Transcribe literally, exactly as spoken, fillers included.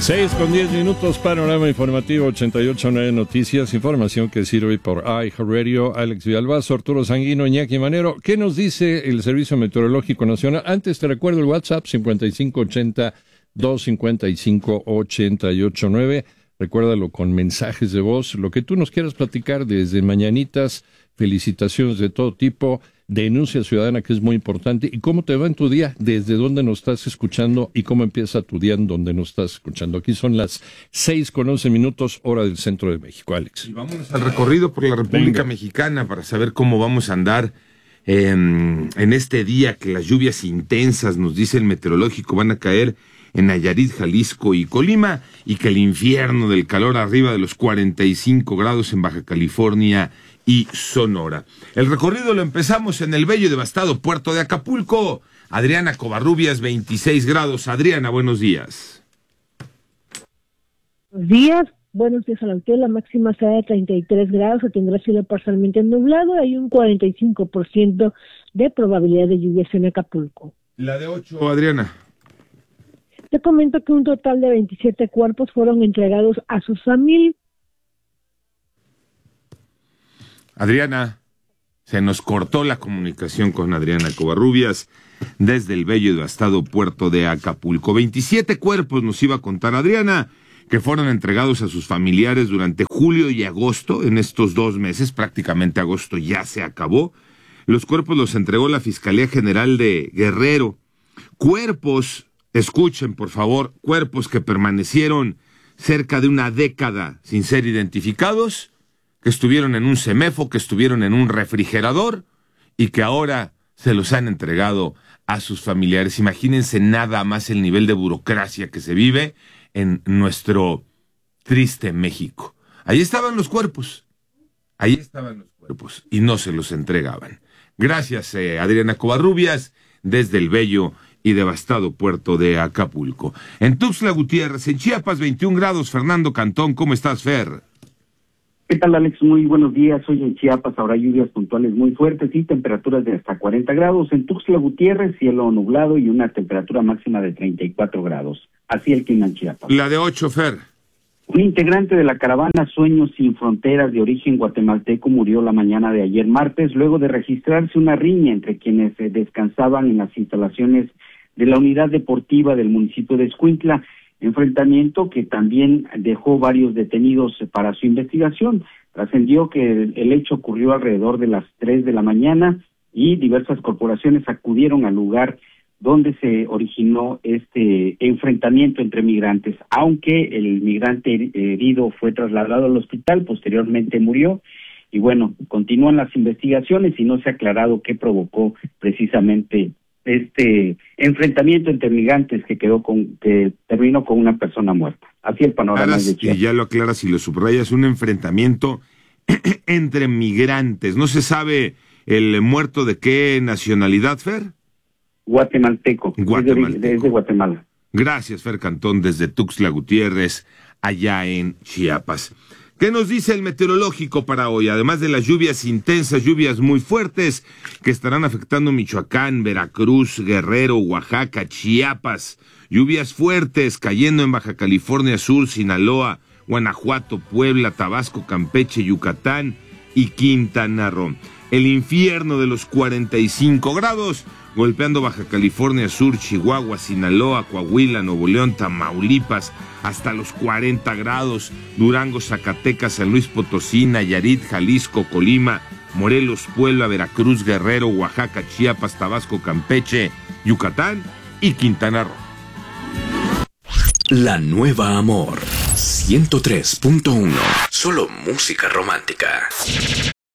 seis con diez minutos, panorama informativo ochenta y ocho punto nueve Noticias, información que sirve por iHeartRadio. Alex Villalbazo, Arturo Sanguino, Iñaki Manero. ¿Qué nos dice el Servicio Meteorológico Nacional? Antes te recuerdo el WhatsApp cincuenta y cinco ochenta, doscientos cincuenta y cinco, ochenta y ocho nueve. Recuérdalo con mensajes de voz, lo que tú nos quieras platicar, desde mañanitas, felicitaciones de todo tipo, denuncia ciudadana, que es muy importante, y cómo te va en tu día, desde dónde nos estás escuchando y cómo empieza tu día en donde nos estás escuchando. Aquí son las seis con once minutos, hora del centro de México, Alex. Y vámonos al recorrido por la República Venga. Mexicana para saber cómo vamos a andar eh, en este día, que las lluvias intensas, nos dice el meteorológico, van a caer en Nayarit, Jalisco y Colima, y que el infierno del calor arriba de los cuarenta y cinco grados en Baja California y Sonora. El recorrido lo empezamos en el bello y devastado puerto de Acapulco. Adriana Covarrubias, veintiséis grados. Adriana, buenos días. Buenos días, buenos días a la altura. La máxima será de treinta y tres grados, se tendrá cielo parcialmente nublado. Hay un cuarenta y cinco por ciento de probabilidad de lluvias en Acapulco. La de ocho, Adriana. Te comento que un total de veintisiete cuerpos fueron entregados a sus familias. Adriana, se nos cortó la comunicación con Adriana Covarrubias desde el bello y devastado puerto de Acapulco. veintisiete cuerpos nos iba a contar Adriana, que fueron entregados a sus familiares durante julio y agosto, en estos dos meses, prácticamente agosto ya se acabó. Los cuerpos los entregó la Fiscalía General de Guerrero. Cuerpos, escuchen por favor, cuerpos que permanecieron cerca de una década sin ser identificados, que estuvieron en un CEMEFO, que estuvieron en un refrigerador y que ahora se los han entregado a sus familiares. Imagínense nada más el nivel de burocracia que se vive en nuestro triste México. Ahí estaban los cuerpos, ahí estaban los cuerpos y no se los entregaban. Gracias, eh, Adriana Covarrubias, desde el bello y devastado puerto de Acapulco. En Tuxtla Gutiérrez, en Chiapas, veintiún grados. Fernando Cantón, ¿cómo estás, Fer? ¿Qué tal, Alex? Muy buenos días. Hoy en Chiapas habrá lluvias puntuales muy fuertes y temperaturas de hasta cuarenta grados. En Tuxtla Gutiérrez, cielo nublado y una temperatura máxima de treinta y cuatro grados. Así el clima en Chiapas. La de ocho, Fer. Un integrante de la caravana Sueños Sin Fronteras de origen guatemalteco murió la mañana de ayer martes, luego de registrarse una riña entre quienes eh, descansaban en las instalaciones de la unidad deportiva del municipio de Escuintla. Enfrentamiento que también dejó varios detenidos para su investigación. Trascendió que el, el hecho ocurrió alrededor de las tres de la mañana y diversas corporaciones acudieron al lugar donde se originó este enfrentamiento entre migrantes. Aunque el migrante herido fue trasladado al hospital, posteriormente murió. Y bueno, continúan las investigaciones y no se ha aclarado qué provocó precisamente este enfrentamiento entre migrantes que quedó con que terminó con una persona muerta. Así el panorama de Chiapas. Y ya lo aclaras y lo subrayas, un enfrentamiento entre migrantes. ¿No se sabe el muerto de qué nacionalidad, Fer? Guatemalteco. Guatemalteco. Desde, desde Guatemala. Gracias, Fer Cantón, desde Tuxtla Gutiérrez, allá en Chiapas. ¿Qué nos dice el meteorológico para hoy? Además de las lluvias intensas, lluvias muy fuertes que estarán afectando Michoacán, Veracruz, Guerrero, Oaxaca, Chiapas. Lluvias fuertes cayendo en Baja California Sur, Sinaloa, Guanajuato, Puebla, Tabasco, Campeche, Yucatán y Quintana Roo. El infierno de los cuarenta y cinco grados golpeando Baja California Sur, Chihuahua, Sinaloa, Coahuila, Nuevo León, Tamaulipas, hasta los cuarenta grados, Durango, Zacatecas, San Luis Potosí, Nayarit, Jalisco, Colima, Morelos, Puebla, Veracruz, Guerrero, Oaxaca, Chiapas, Tabasco, Campeche, Yucatán y Quintana Roo. La Nueva Amor, ciento tres punto uno, solo música romántica.